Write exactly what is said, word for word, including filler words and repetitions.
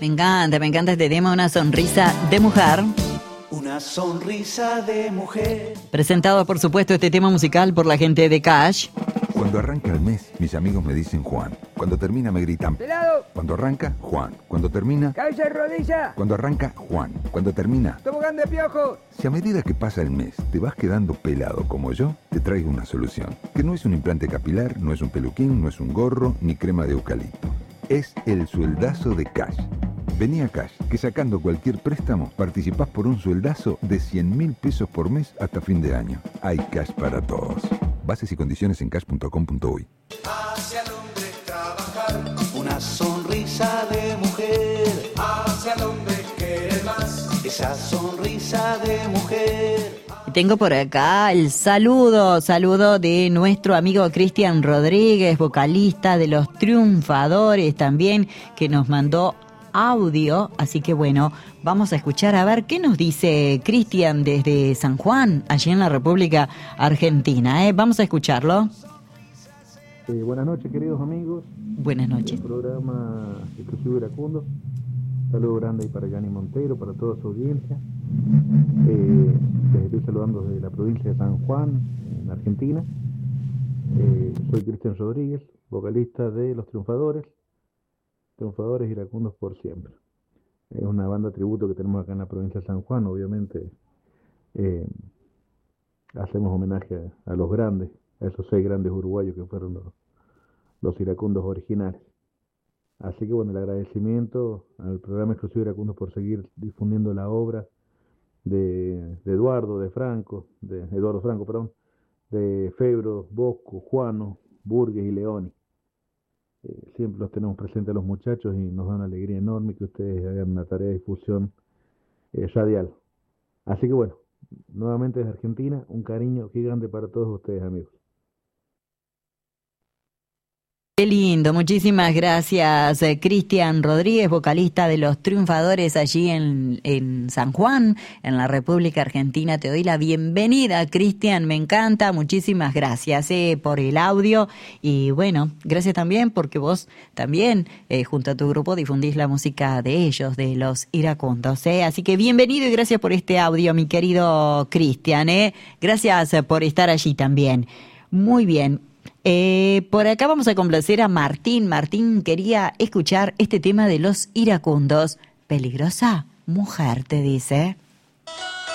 Me encanta, me encanta este tema, Una sonrisa de mujer. Una sonrisa de mujer. Presentado, por supuesto, este tema musical por la gente de Cash. Cuando arranca el mes, mis amigos me dicen Juan. Cuando termina me gritan ¡Pelado! Cuando arranca, Juan. Cuando termina... ¡Cabeza y rodilla! Cuando arranca, Juan. Cuando termina... ¡Tobogán de piojo! Si a medida que pasa el mes te vas quedando pelado como yo, te traigo una solución. Que no es un implante capilar, no es un peluquín, no es un gorro, ni crema de eucalipto. Es el sueldazo de Cash. Vení a Cash, que sacando cualquier préstamo, participás por un sueldazo de cien mil pesos por mes hasta fin de año. Hay Cash para todos. Bases y condiciones en cash punto com punto uy. Hacia el hombre trabajar. Una sonrisa de mujer. Hacia el hombre querer más. Esa sonrisa de mujer. Tengo por acá el saludo, saludo de nuestro amigo Cristian Rodríguez, vocalista de Los Triunfadores también, que nos mandó audio, así que bueno, vamos a escuchar a ver qué nos dice Cristian desde San Juan, allí en la República Argentina, ¿eh? Vamos a escucharlo. Eh, buenas noches, queridos amigos. Buenas noches. El programa exclusivo Iracundo. Saludo grande ahí para Yanni Montero, para toda su audiencia. Eh, les estoy saludando desde la provincia de San Juan, en Argentina. Eh, soy Cristian Rodríguez, vocalista de Los Triunfadores. Triunfadores Iracundos por siempre. Es una banda tributo que tenemos acá en la provincia de San Juan. Obviamente eh, hacemos homenaje a, a los grandes, a esos seis grandes uruguayos que fueron los, los iracundos originales. Así que bueno, el agradecimiento al programa exclusivo Iracundos por seguir difundiendo la obra de, de Eduardo, de Franco, de Eduardo Franco, perdón, de Febro, Bosco, Juano, Burgues y Leoni. Eh, siempre los tenemos presentes a los muchachos y nos da una alegría enorme que ustedes hagan una tarea de difusión eh, radial. Así que bueno, nuevamente desde Argentina, un cariño gigante para todos ustedes, amigos. Qué lindo, muchísimas gracias, eh, Cristian Rodríguez, vocalista de Los Triunfadores allí en, en San Juan, en la República Argentina. Te doy la bienvenida, Cristian, me encanta, muchísimas gracias eh, por el audio y bueno, gracias también porque vos también eh, junto a tu grupo difundís la música de ellos, de los iracundos, eh. Así que bienvenido y gracias por este audio, mi querido Cristian, eh. Gracias por estar allí también. Muy bien. Eh, por acá vamos a complacer a Martín. Martín quería escuchar este tema de Los Iracundos. Peligrosa mujer, te dice.